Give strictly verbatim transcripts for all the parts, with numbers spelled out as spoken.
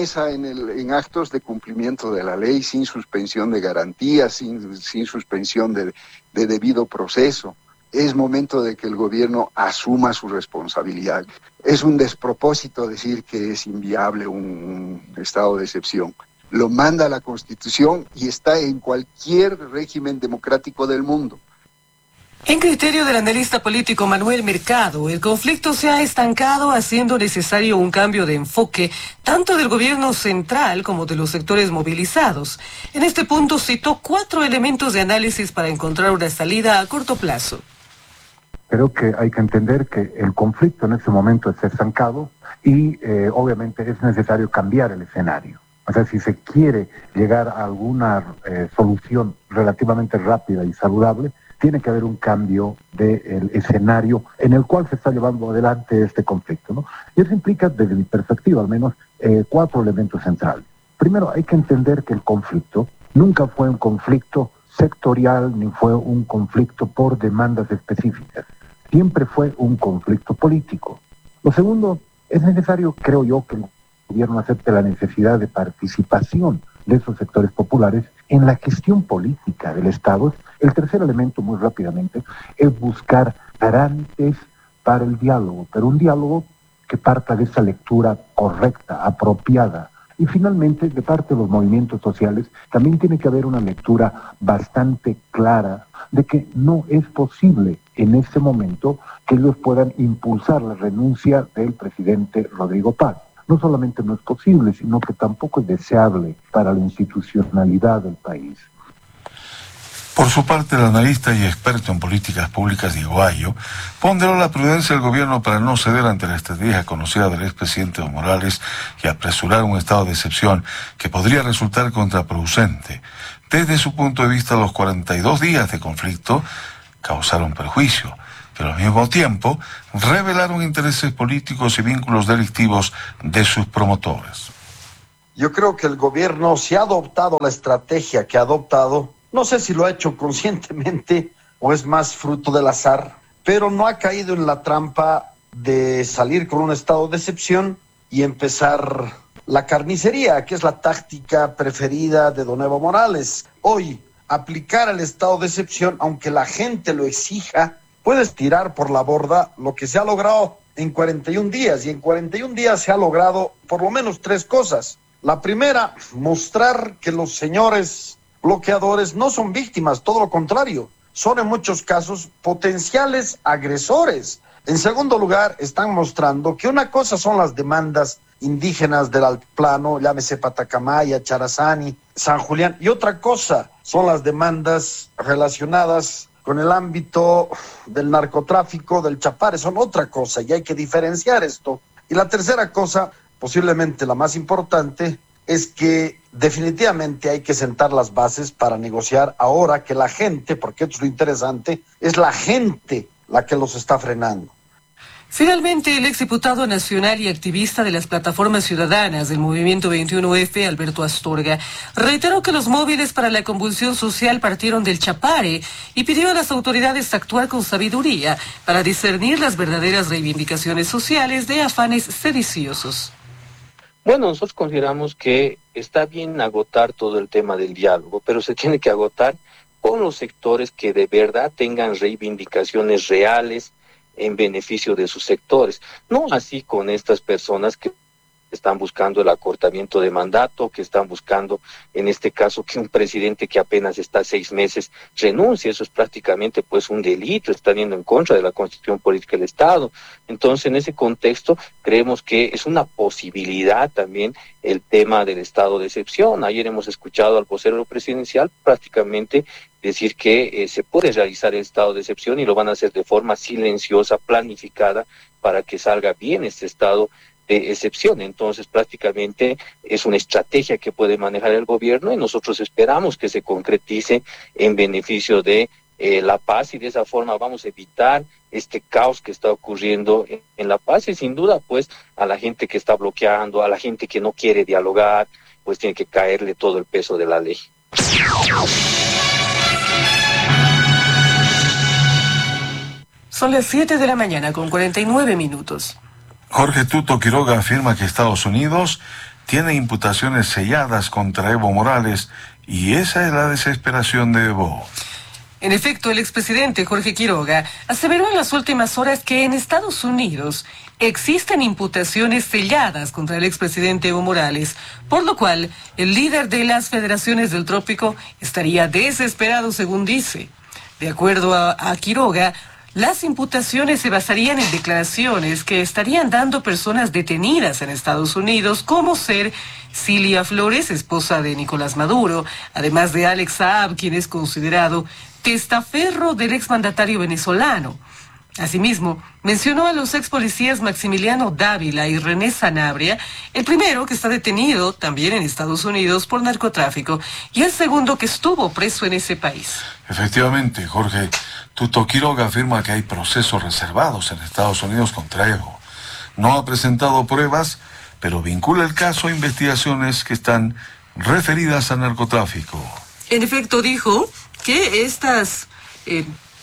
expresa en, el, en actos de cumplimiento de la ley, sin suspensión de garantías, sin, sin suspensión de, de debido proceso. Es momento de que el gobierno asuma su responsabilidad. Es un despropósito decir que es inviable un, un estado de excepción. Lo manda la Constitución y está en cualquier régimen democrático del mundo. En criterio del analista político Manuel Mercado, el conflicto se ha estancado, haciendo necesario un cambio de enfoque tanto del gobierno central como de los sectores movilizados. En este punto citó cuatro elementos de análisis para encontrar una salida a corto plazo. Creo que hay que entender que el conflicto en este momento está estancado y eh, obviamente es necesario cambiar el escenario. O sea, si se quiere llegar a alguna eh, solución relativamente rápida y saludable, tiene que haber un cambio del escenario en el cual se está llevando adelante este conflicto, ¿no? Y eso implica, desde mi perspectiva al menos, eh, cuatro elementos centrales. Primero, hay que entender que el conflicto nunca fue un conflicto sectorial ni fue un conflicto por demandas específicas. Siempre fue un conflicto político. Lo segundo, es necesario, creo yo, que el gobierno acepte la necesidad de participación de esos sectores populares en la gestión política del Estado. El tercer elemento, muy rápidamente, es buscar garantes para el diálogo, pero un diálogo que parta de esa lectura correcta, apropiada. Y finalmente, de parte de los movimientos sociales, también tiene que haber una lectura bastante clara de que no es posible en este momento que ellos puedan impulsar la renuncia del presidente Rodrigo Paz. No solamente no es posible, sino que tampoco es deseable para la institucionalidad del país. Por su parte, el analista y experto en políticas públicas Diego Ayo ponderó la prudencia del gobierno para no ceder ante la estrategia conocida del expresidente Evo Morales y apresurar un estado de excepción que podría resultar contraproducente. Desde su punto de vista, los cuarenta y dos días de conflicto causaron perjuicio, pero al mismo tiempo revelaron intereses políticos y vínculos delictivos de sus promotores. Yo creo que el gobierno, si ha adoptado la estrategia que ha adoptado, no sé si lo ha hecho conscientemente o es más fruto del azar, pero no ha caído en la trampa de salir con un estado de excepción y empezar la carnicería, que es la táctica preferida de don Evo Morales. Hoy, aplicar el estado de excepción, aunque la gente lo exija, puedes tirar por la borda lo que se ha logrado en cuarenta y un días, y en cuarenta y un días se ha logrado por lo menos tres cosas. La primera, mostrar que los señores bloqueadores no son víctimas, todo lo contrario, son en muchos casos potenciales agresores. En segundo lugar, están mostrando que una cosa son las demandas indígenas del altiplano, llámese Patacamaya, Charazani, San Julián, y otra cosa son las demandas relacionadas con el ámbito del narcotráfico, del Chapare, son otra cosa, y hay que diferenciar esto. Y la tercera cosa, posiblemente la más importante, es que definitivamente hay que sentar las bases para negociar ahora que la gente, porque esto es lo interesante, es la gente la que los está frenando. Finalmente, el exdiputado nacional y activista de las plataformas ciudadanas del Movimiento veintiuno efe, Alberto Astorga, reiteró que los móviles para la convulsión social partieron del Chapare y pidió a las autoridades actuar con sabiduría para discernir las verdaderas reivindicaciones sociales de afanes sediciosos. Bueno, nosotros consideramos que está bien agotar todo el tema del diálogo, pero se tiene que agotar con los sectores que de verdad tengan reivindicaciones reales en beneficio de sus sectores, no así con estas personas que están buscando el acortamiento de mandato, que están buscando, en este caso, que un presidente que apenas está seis meses renuncie. Eso es prácticamente pues un delito, está yendo en contra de la Constitución Política del Estado. Entonces, en ese contexto, creemos que es una posibilidad también el tema del estado de excepción. Ayer hemos escuchado al vocero presidencial prácticamente decir que eh, se puede realizar el estado de excepción y lo van a hacer de forma silenciosa, planificada, para que salga bien este estado de excepción. Entonces prácticamente es una estrategia que puede manejar el gobierno y nosotros esperamos que se concretice en beneficio de eh, la paz, y de esa forma vamos a evitar este caos que está ocurriendo en, en La Paz, y sin duda pues a la gente que está bloqueando, a la gente que no quiere dialogar, pues tiene que caerle todo el peso de la ley. Son las siete de la mañana con cuarenta y nueve minutos. Jorge Tuto Quiroga afirma que Estados Unidos tiene imputaciones selladas contra Evo Morales y esa es la desesperación de Evo. En efecto, el expresidente Jorge Quiroga aseveró en las últimas horas que en Estados Unidos existen imputaciones selladas contra el expresidente Evo Morales, por lo cual el líder de las federaciones del trópico estaría desesperado, según dice. De acuerdo a, a Quiroga, las imputaciones se basarían en declaraciones que estarían dando personas detenidas en Estados Unidos, como ser Cilia Flores, esposa de Nicolás Maduro, además de Alex Saab, quien es considerado testaferro del exmandatario venezolano. Asimismo, mencionó a los ex policías Maximiliano Dávila y René Sanabria, el primero que está detenido también en Estados Unidos por narcotráfico y el segundo que estuvo preso en ese país. Efectivamente, Jorge, Tuto Quiroga afirma que hay procesos reservados en Estados Unidos contra Evo. No ha presentado pruebas, pero vincula el caso a investigaciones que están referidas al narcotráfico. En efecto, dijo que estas eh,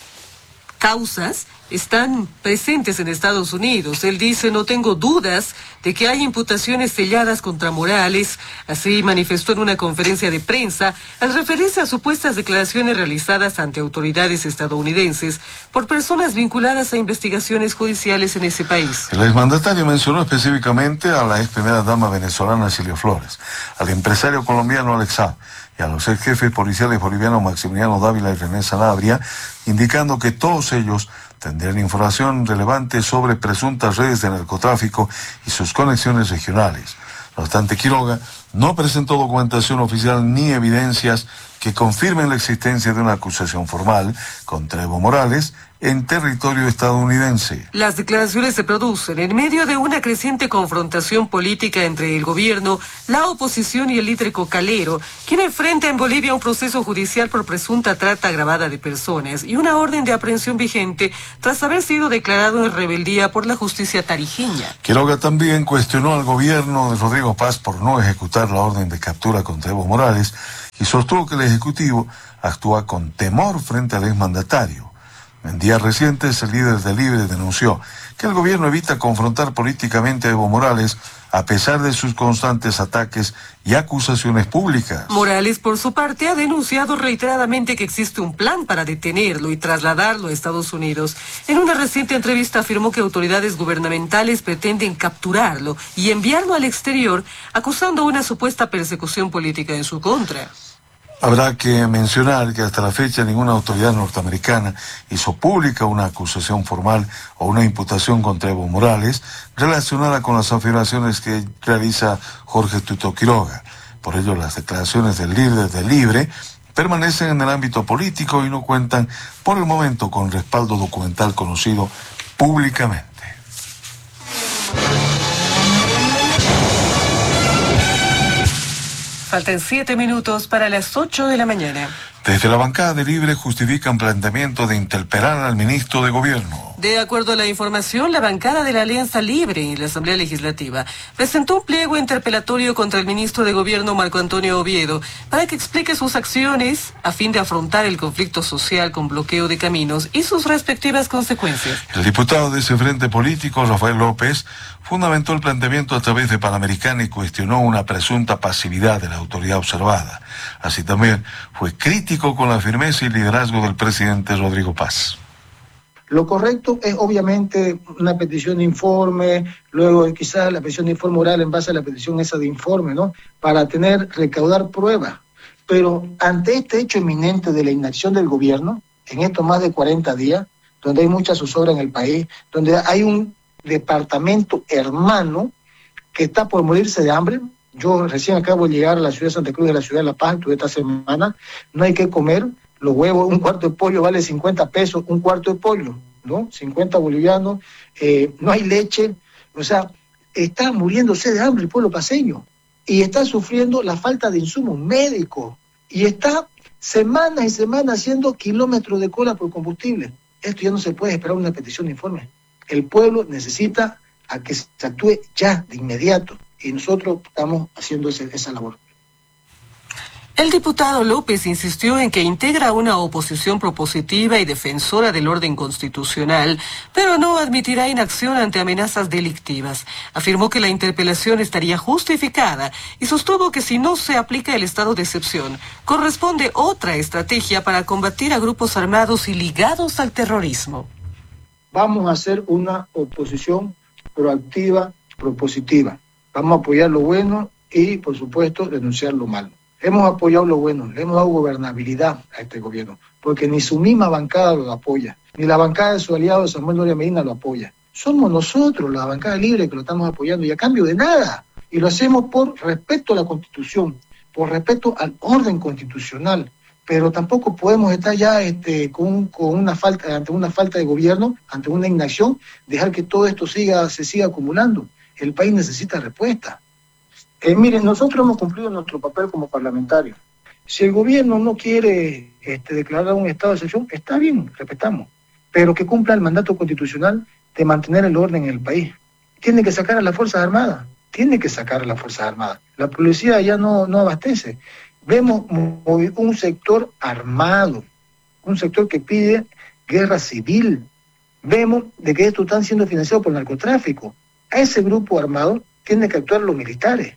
causas están presentes en Estados Unidos. Él dice, no tengo dudas de que hay imputaciones selladas contra Morales. Así manifestó en una conferencia de prensa al referirse a supuestas declaraciones realizadas ante autoridades estadounidenses por personas vinculadas a investigaciones judiciales en ese país. El exmandatario mencionó específicamente a la ex primera dama venezolana Cilia Flores, al empresario colombiano Alex Saab y a los ex jefes policiales bolivianos Maximiliano Dávila y René Sanabria, indicando que todos ellos tendrían información relevante sobre presuntas redes de narcotráfico y sus conexiones regionales. No obstante, Quiroga no presentó documentación oficial ni evidencias que confirmen la existencia de una acusación formal contra Evo Morales en territorio estadounidense. Las declaraciones se producen en medio de una creciente confrontación política entre el gobierno, la oposición y el líder cocalero, quien enfrenta en Bolivia un proceso judicial por presunta trata agravada de personas y una orden de aprehensión vigente tras haber sido declarado en rebeldía por la justicia tarijeña. Quiroga también cuestionó al gobierno de Rodrigo Paz por no ejecutar la orden de captura contra Evo Morales y sostuvo que el Ejecutivo actúa con temor frente al exmandatario. En días recientes, el líder de Libre denunció que el gobierno evita confrontar políticamente a Evo Morales a pesar de sus constantes ataques y acusaciones públicas. Morales, por su parte, ha denunciado reiteradamente que existe un plan para detenerlo y trasladarlo a Estados Unidos. En una reciente entrevista afirmó que autoridades gubernamentales pretenden capturarlo y enviarlo al exterior, acusando una supuesta persecución política en su contra. Habrá que mencionar que hasta la fecha ninguna autoridad norteamericana hizo pública una acusación formal o una imputación contra Evo Morales relacionada con las afirmaciones que realiza Jorge Tuto Quiroga. Por ello, las declaraciones del líder de Libre permanecen en el ámbito político y no cuentan por el momento con respaldo documental conocido públicamente. Faltan siete minutos para las ocho de la mañana. Desde la bancada de Libre justifican planteamiento de interpelar al ministro de Gobierno. De acuerdo a la información, la bancada de la Alianza Libre en la Asamblea Legislativa presentó un pliego interpelatorio contra el ministro de Gobierno Marco Antonio Oviedo para que explique sus acciones a fin de afrontar el conflicto social con bloqueo de caminos y sus respectivas consecuencias. El diputado de ese frente político, Rafael López, fundamentó el planteamiento a través de Panamericana y cuestionó una presunta pasividad de la autoridad observada. Así también fue crítico con la firmeza y liderazgo del presidente Rodrigo Paz. Lo correcto es obviamente una petición de informe, luego quizás la petición de informe oral en base a la petición esa de informe, ¿no? Para tener, recaudar pruebas. Pero ante este hecho inminente de la inacción del gobierno, en estos más de cuarenta días, donde hay mucha zozobra en el país, donde hay un departamento hermano que está por morirse de hambre. Yo recién acabo de llegar a la ciudad de Santa Cruz de la ciudad de La Paz, estuve esta semana, no hay que comer, los huevos, un cuarto de pollo vale cincuenta pesos, un cuarto de pollo, ¿no? cincuenta bolivianos, eh, no hay leche, o sea, está muriéndose de hambre el pueblo paceño y está sufriendo la falta de insumos médicos y está semanas y semanas haciendo kilómetros de cola por combustible. Esto ya no se puede esperar una petición de informe. El pueblo necesita a que se actúe ya, de inmediato, y nosotros estamos haciendo ese, esa labor. El diputado López insistió en que integra una oposición propositiva y defensora del orden constitucional, pero no admitirá inacción ante amenazas delictivas. Afirmó que la interpelación estaría justificada y sostuvo que si no se aplica el estado de excepción, corresponde otra estrategia para combatir a grupos armados y ligados al terrorismo. Vamos a hacer una oposición proactiva, propositiva. Vamos a apoyar lo bueno y, por supuesto, denunciar lo malo. Hemos apoyado lo bueno, le hemos dado gobernabilidad a este gobierno, porque ni su misma bancada lo apoya, ni la bancada de su aliado Samuel Doria Medina lo apoya. Somos nosotros, la bancada libre, que lo estamos apoyando y a cambio de nada. Y lo hacemos por respeto a la Constitución, por respeto al orden constitucional. Pero tampoco podemos estar ya este, con, con una falta, ante una falta de gobierno, ante una inacción, dejar que todo esto siga, se siga acumulando. El país necesita respuesta. Eh, miren, nosotros hemos cumplido nuestro papel como parlamentarios. Si el gobierno no quiere este, declarar un estado de excepción, está bien, respetamos, pero que cumpla el mandato constitucional de mantener el orden en el país. Tiene que sacar a las Fuerzas Armadas, tiene que sacar a las Fuerzas Armadas. La policía ya no, no abastece. Vemos un sector armado, un sector que pide guerra civil. Vemos de que esto está siendo financiado por el narcotráfico. A ese grupo armado tienen que actuar los militares.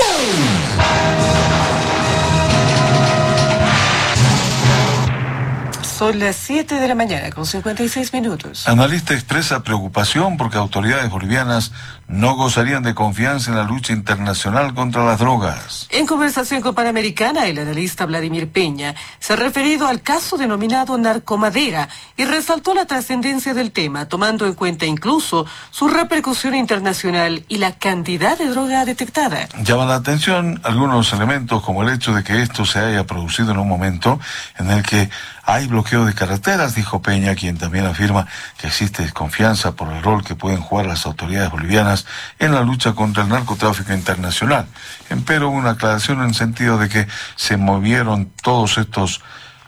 Son las siete de la mañana con cincuenta y seis minutos. Analista expresa preocupación porque autoridades bolivianas no gozarían de confianza en la lucha internacional contra las drogas. En conversación con Panamericana, el analista Vladimir Peña se ha referido al caso denominado narcomadera y resaltó la trascendencia del tema, tomando en cuenta incluso su repercusión internacional y la cantidad de droga detectada. Llama la atención algunos elementos, como el hecho de que esto se haya producido en un momento en el que hay bloqueo de carreteras, dijo Peña, quien también afirma que existe desconfianza por el rol que pueden jugar las autoridades bolivianas en la lucha contra el narcotráfico internacional. Empero una aclaración en el sentido de que se movieron todos estos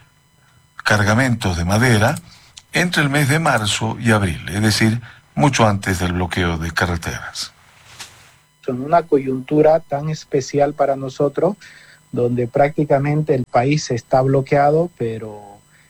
cargamentos de madera entre el mes de marzo y abril, es decir, mucho antes del bloqueo de carreteras. En una coyuntura tan especial para nosotros, donde prácticamente el país está bloqueado, pero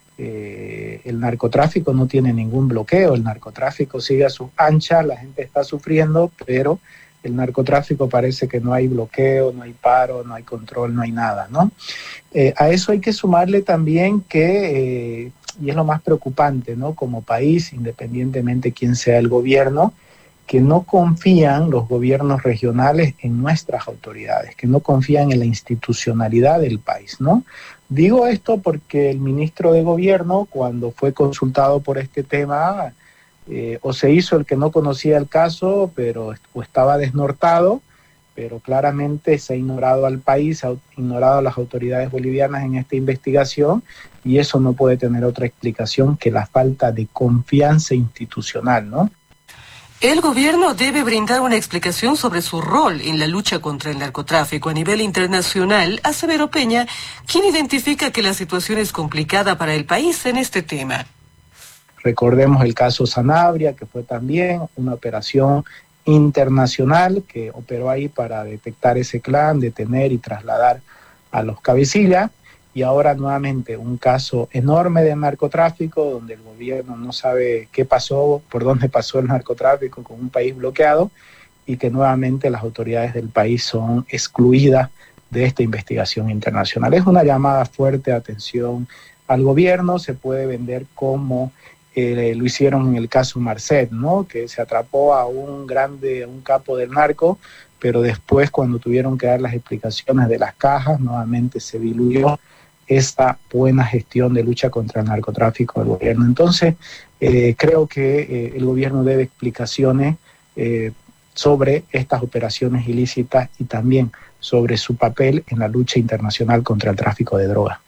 Eh, el narcotráfico no tiene ningún bloqueo, el narcotráfico sigue a sus anchas, la gente está sufriendo, pero el narcotráfico parece que no hay bloqueo, no hay paro, no hay control, no hay nada, ¿no? Eh, a eso hay que sumarle también que, eh, y es lo más preocupante, ¿no? Como país, independientemente quién sea el gobierno, que no confían los gobiernos regionales en nuestras autoridades, que no confían en la institucionalidad del país, ¿no? Digo esto porque el ministro de Gobierno, cuando fue consultado por este tema, eh, o se hizo el que no conocía el caso, pero o estaba desnortado, pero claramente se ha ignorado al país, se ha ignorado a las autoridades bolivianas en esta investigación, y eso no puede tener otra explicación que la falta de confianza institucional, ¿no? El gobierno debe brindar una explicación sobre su rol en la lucha contra el narcotráfico a nivel internacional, aseveró Peña, quien identifica que la situación es complicada para el país en este tema. Recordemos el caso Sanabria, que fue también una operación internacional que operó ahí para detectar ese clan, detener y trasladar a los cabecillas. Y ahora nuevamente un caso enorme de narcotráfico donde el gobierno no sabe qué pasó, por dónde pasó el narcotráfico con un país bloqueado, y que nuevamente las autoridades del país son excluidas de esta investigación internacional. Es una llamada fuerte de atención al gobierno. Se puede vender como eh, lo hicieron en el caso Marcet, ¿no? Que se atrapó a un grande, a un capo del narco, pero después, cuando tuvieron que dar las explicaciones de las cajas, nuevamente se diluyó esta buena gestión de lucha contra el narcotráfico del gobierno. Entonces, eh, creo que eh, el gobierno debe explicaciones eh, sobre estas operaciones ilícitas y también sobre su papel en la lucha internacional contra el tráfico de drogas.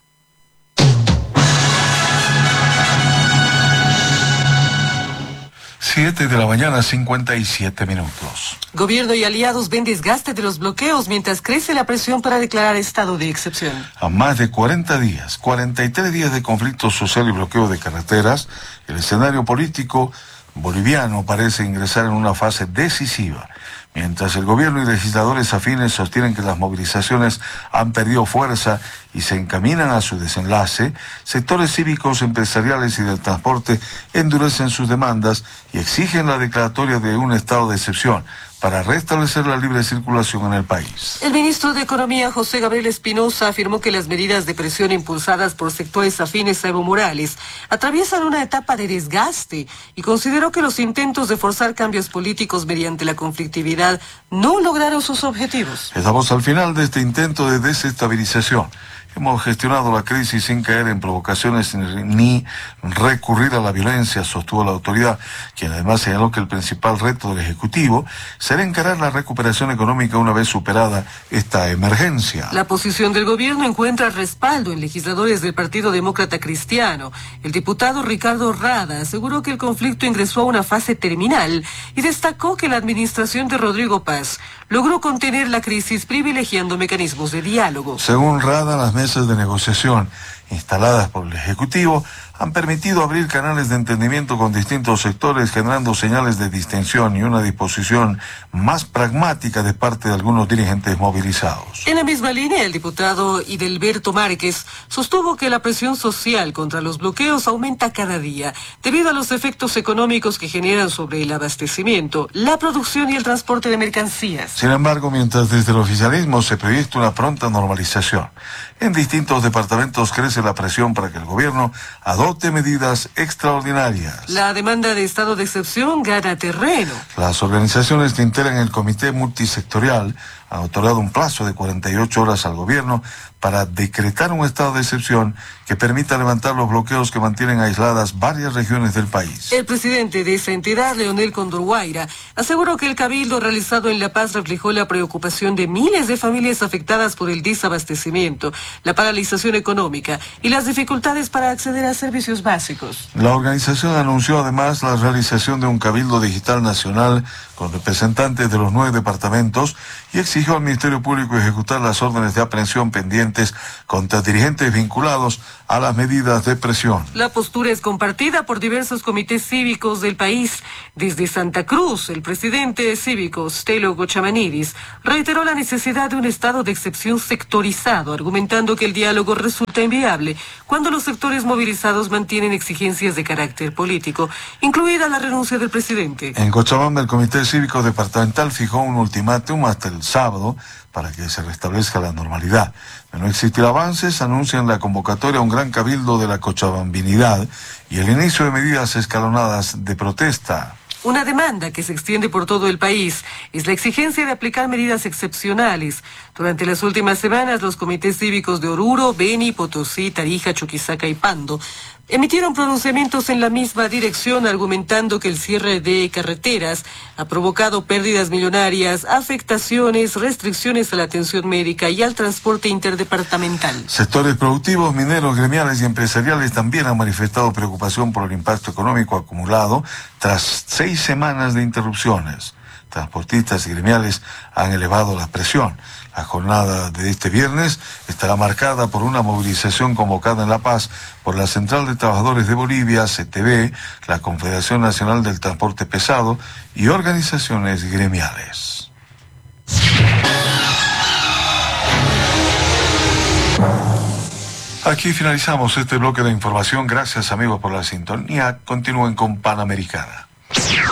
siete de la mañana, cincuenta y siete minutos. Gobierno y aliados ven desgaste de los bloqueos mientras crece la presión para declarar estado de excepción. A más de cuarenta días, cuarenta y tres días de conflicto social y bloqueo de carreteras, el escenario político boliviano parece ingresar en una fase decisiva. Mientras el gobierno y legisladores afines sostienen que las movilizaciones han perdido fuerza y se encaminan a su desenlace, sectores cívicos, empresariales y del transporte endurecen sus demandas y exigen la declaratoria de un estado de excepción para restablecer la libre circulación en el país. El ministro de Economía, José Gabriel Espinosa, afirmó que las medidas de presión impulsadas por sectores afines a Evo Morales atraviesan una etapa de desgaste y consideró que los intentos de forzar cambios políticos mediante la conflictividad no lograron sus objetivos. Estamos al final de este intento de desestabilización. Hemos gestionado la crisis sin caer en provocaciones ni recurrir a la violencia, sostuvo la autoridad, quien además señaló que el principal reto del Ejecutivo será encarar la recuperación económica una vez superada esta emergencia. La posición del gobierno encuentra respaldo en legisladores del Partido Demócrata Cristiano. El diputado Ricardo Rada aseguró que el conflicto ingresó a una fase terminal y destacó que la administración de Rodrigo Paz logró contener la crisis privilegiando mecanismos de diálogo. Según Rada, las mesas de negociación instaladas por el Ejecutivo han permitido abrir canales de entendimiento con distintos sectores, generando señales de distensión y una disposición más pragmática de parte de algunos dirigentes movilizados. En la misma línea, el diputado Idelberto Márquez sostuvo que la presión social contra los bloqueos aumenta cada día, debido a los efectos económicos que generan sobre el abastecimiento, la producción y el transporte de mercancías. Sin embargo, mientras desde el oficialismo se proyecta una pronta normalización, en distintos departamentos crece la presión para que el gobierno adopte medidas extraordinarias. La demanda de estado de excepción gana terreno. Las organizaciones que integran el comité multisectorial han otorgado un plazo de cuarenta y ocho horas al gobierno para decretar un estado de excepción que permita levantar los bloqueos que mantienen aisladas varias regiones del país. El presidente de esa entidad, Leonel Condor Guaira, aseguró que el cabildo realizado en La Paz reflejó la preocupación de miles de familias afectadas por el desabastecimiento, la paralización económica y las dificultades para acceder a servicios básicos. La organización anunció además la realización de un cabildo digital nacional con representantes de los nueve departamentos y exigió al Ministerio Público ejecutar las órdenes de aprehensión pendientes contra dirigentes vinculados a las medidas de presión. La postura es compartida por diversos comités cívicos del país. Desde Santa Cruz, el presidente cívico Stelo Gochamanidis reiteró la necesidad de un estado de excepción sectorizado, argumentando que el diálogo resulta inviable cuando los sectores movilizados mantienen exigencias de carácter político, incluida la renuncia del presidente. En Cochabamba, el Comité Cívico Departamental fijó un ultimátum hasta el sábado para que se restablezca la normalidad. De no existir avances, anuncian la convocatoria a un gran cabildo de la cochabambinidad y el inicio de medidas escalonadas de protesta. Una demanda que se extiende por todo el país es la exigencia de aplicar medidas excepcionales. Durante las últimas semanas, los comités cívicos de Oruro, Beni, Potosí, Tarija, Chuquisaca y Pando emitieron pronunciamientos en la misma dirección, argumentando que el cierre de carreteras ha provocado pérdidas millonarias, afectaciones, restricciones a la atención médica y al transporte interdepartamental. Sectores productivos, mineros, gremiales y empresariales también han manifestado preocupación por el impacto económico acumulado tras seis semanas de interrupciones. Transportistas y gremiales han elevado la presión. La jornada de este viernes estará marcada por una movilización convocada en La Paz por la Central de Trabajadores de Bolivia, C T B, la Confederación Nacional del Transporte Pesado y organizaciones gremiales. Aquí finalizamos este bloque de información. Gracias, amigos, por la sintonía. Continúen con Panamericana.